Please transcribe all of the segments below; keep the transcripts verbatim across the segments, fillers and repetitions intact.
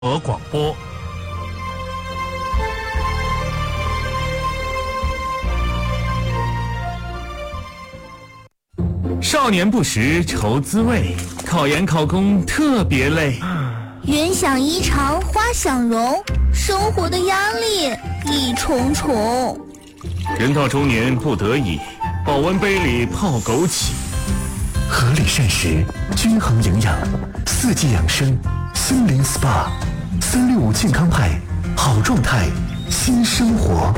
俄广播。少年不识愁滋味，考研考公特别累。 云想衣裳花想容，生活的压力一重重。 人到中年不得已，保温杯里泡枸杞。 合理膳食，均衡营养，四季养生，森林 S P A， 三六五健康派，好状态，新生活。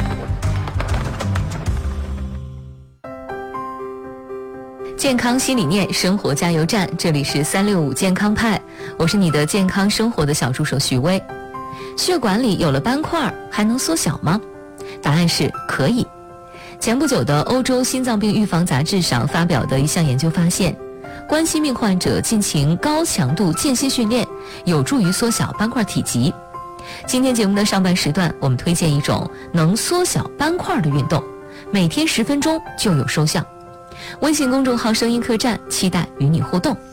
健康新理念，生活加油站，这里是三六五健康派，我是你的健康生活的小助手徐薇。血管里有了斑块，还能缩小吗？答案是可以。前不久的欧洲心脏病预防杂志上发表的一项研究发现，冠心病患者进行高强度间歇训练，有助于缩小斑块体积。今天节目的上半时段，我们推荐一种能缩小斑块的运动，每天十分钟就有收效。微信公众号声音客栈，期待与你互动。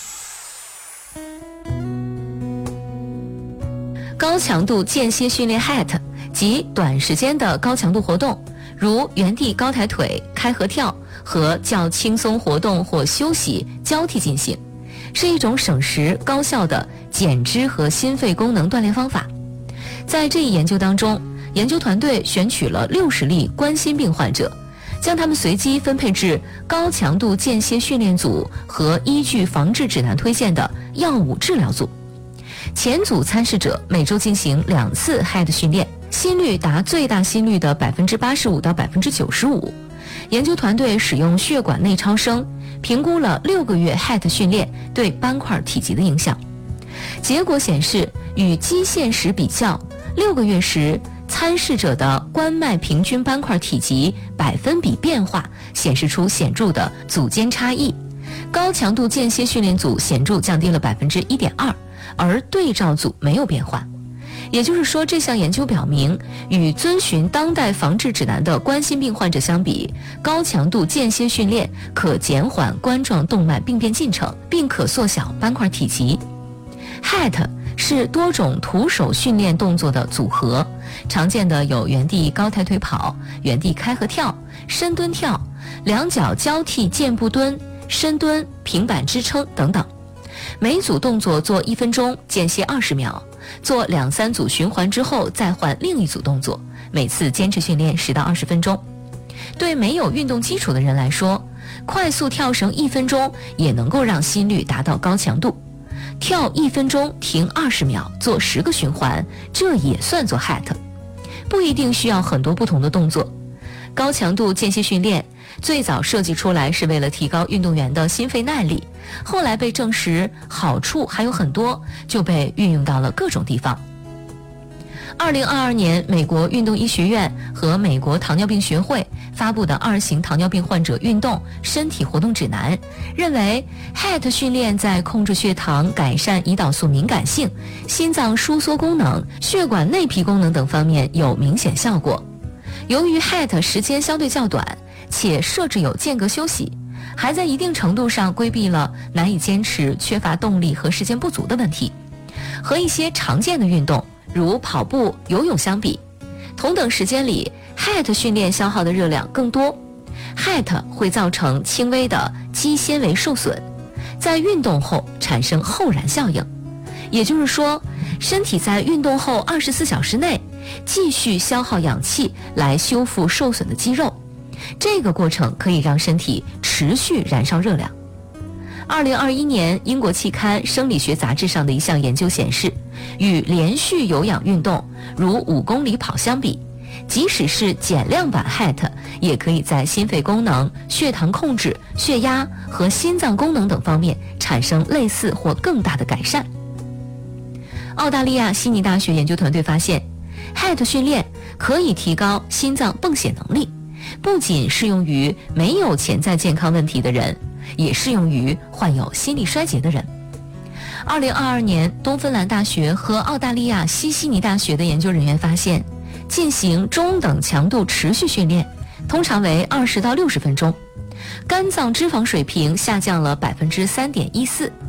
高强度间歇训练 H I I T 即短时间的高强度活动，如原地高抬腿、开合跳和较轻松活动或休息交替进行，是一种省时高效的减脂和心肺功能锻炼方法。在这一研究当中，研究团队选取了六十例冠心病患者，将他们随机分配至高强度间歇训练组和依据防治指南推荐的药物治疗组。前组参试者每周进行两次 H I I T 训练，心率达最大心率的 百分之八十五 到 百分之九十五。研究团队使用血管内超声评估了六个月 H I I T 训练对斑块体积的影响。结果显示，与基线时比较，六个月时参试者的冠脉平均斑块体积百分比变化显示出显著的组间差异，高强度间歇训练组显著降低了 百分之一点二， 而对照组没有变化。也就是说，这项研究表明，与遵循当代防治指南的冠心病患者相比，高强度间歇训练可减缓冠状动脉病变进程，并可缩小斑块体积。H I I T 是多种徒手训练动作的组合，常见的有原地高抬腿跑、原地开合跳、深蹲跳、两脚交替箭步蹲、深蹲、平板支撑等等。每组动作做一分钟，间歇二十秒，做两三组循环之后再换另一组动作，每次坚持训练十到二十分钟。对没有运动基础的人来说，快速跳绳一分钟也能够让心率达到高强度。跳一分钟，停二十秒，做十个循环，这也算做 H I I T。不一定需要很多不同的动作。高强度间歇训练最早设计出来是为了提高运动员的心肺耐力，后来被证实好处还有很多，就被运用到了各种地方。二零二二年，美国运动医学院和美国糖尿病学会发布的二型糖尿病患者运动身体活动指南认为 H I I T 训练在控制血糖、改善胰岛素敏感性、心脏收缩功能、血管内皮功能等方面有明显效果。由于 H I I T 时间相对较短，且设置有间隔休息，还在一定程度上规避了难以坚持、缺乏动力和时间不足的问题。和一些常见的运动如跑步、游泳相比，同等时间里 H I I T 训练消耗的热量更多。H I I T 会造成轻微的肌纤维受损，在运动后产生后燃效应，也就是说，身体在运动后二十四小时内继续消耗氧气来修复受损的肌肉，这个过程可以让身体持续燃烧热量。二零二一年，英国期刊《生理学杂志》上的一项研究显示，与连续有氧运动如五公里跑相比，即使是减量版 H I I T 也可以在心肺功能、血糖控制、血压和心脏功能等方面产生类似或更大的改善。澳大利亚悉尼大学研究团队发现， H I I T 训练可以提高心脏泵血能力，不仅适用于没有潜在健康问题的人，也适用于患有心力衰竭的人。二零二二年，东芬兰大学和澳大利亚西悉尼大学的研究人员发现，进行中等强度持续训练，通常为二十到六十分钟，肝脏脂肪水平下降了 百分之三点一四。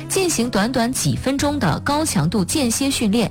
进行短短几分钟的高强度间歇训练，